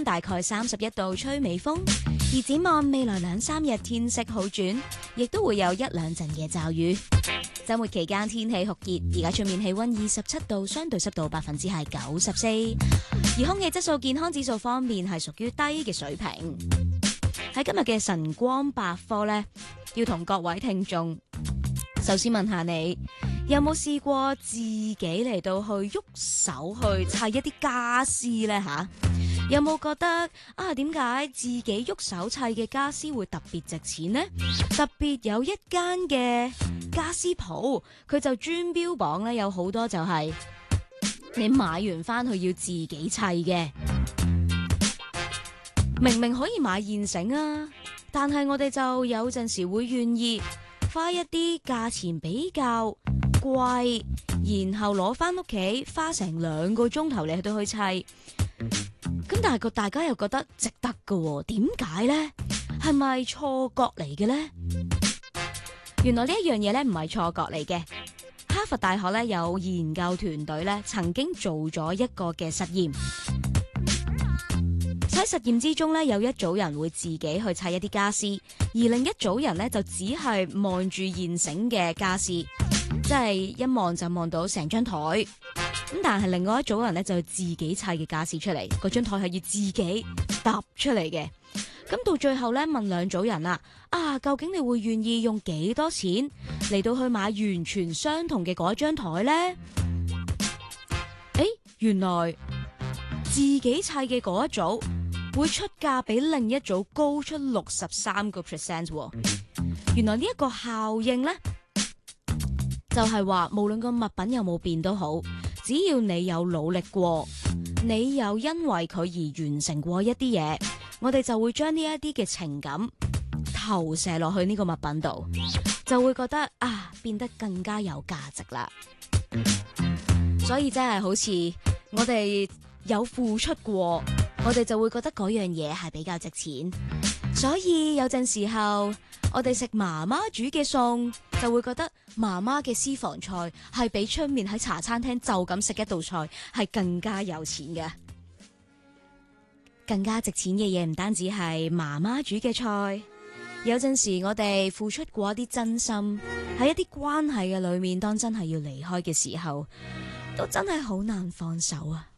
大概31度，吹微風。而展望未來2-3日天色好轉，亦都會有1-2陣嘅驟雨。週末期間天氣酷熱，而家出面氣溫27度，相對濕度94%。而空氣質素健康指數方面係屬於低嘅水平。喺今日嘅晨光百科呢，要同各位聽眾首先問下你，有冇試過自己嚟到去喐手去砌一啲家私呢？吓？有冇覺得點解自己喐手砌嘅家私會特別值錢呢？特別有一間嘅家私鋪，佢就專標榜咧，有好多就係你買完翻去要自己砌嘅。明明可以買現成啊，但係我哋就有陣時會願意花一啲價錢比較貴，然後攞翻屋企花成2個鐘頭嚟到去砌。咁但係大家又覺得值得㗎，點解呢？係咪錯覺嚟嘅呢？原來呢一樣嘢咧唔係錯覺嚟嘅。哈佛大學咧有研究團隊咧曾經做咗一個嘅實驗。喺實驗之中咧，有一組人會自己去砌一啲家私，而另一組人咧就只係望住現成嘅家私，即係一望就望到成張台。咁但係另外一組人咧就自己砌嘅家私出嚟，嗰張台係要自己搭出嚟嘅。咁到最後咧問兩組人啦，究竟你會願意用幾多錢嚟到去買完全相同嘅嗰一張台呢？原來自己砌嘅嗰一組會出價比另一組高出63%。原來呢一個效應呢，就係話無論個物品有冇變都好，只要你有努力過，你有因為佢而完成過一啲嘢，我哋就會將呢一啲嘅情感投射落去呢個物品度，就會覺得變得更加有價值啦。所以真係好似我哋有付出過，我哋就會覺得嗰樣嘢係比較值錢。所以有陣時候我哋食媽媽煮嘅餸，就會覺得媽媽嘅私房菜係比出面喺茶餐廳就咁食一道菜係更加有錢嘅。更加值錢嘅嘢唔單止係媽媽煮嘅菜，有陣時我哋付出過一啲真心喺一啲關係嘅裏面，當真係要離開嘅時候，都真係好難放手啊。